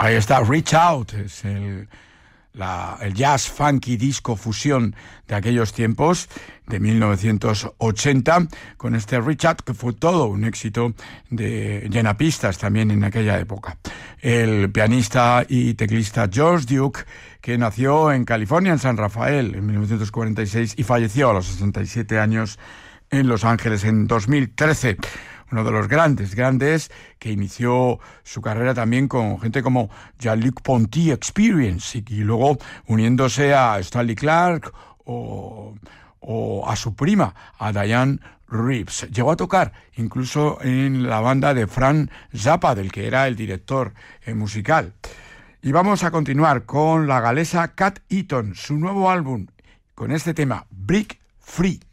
Ahí está, Reach Out, es el jazz funky disco fusión de aquellos tiempos, de 1980, con este Reach Out, que fue todo un éxito de llenapistas también en aquella época. El pianista y teclista George Duke, que nació en California, en San Rafael, en 1946, y falleció a los 67 años en Los Ángeles en 2013. Uno de los grandes, que inició su carrera también con gente como Jean-Luc Ponty Experience y luego uniéndose a Stanley Clarke o a su prima, a Diane Reeves. Llegó a tocar incluso en la banda de Frank Zappa, del que era el director musical. Y vamos a continuar con la galesa Cat Eaton, su nuevo álbum, con este tema, Break Free.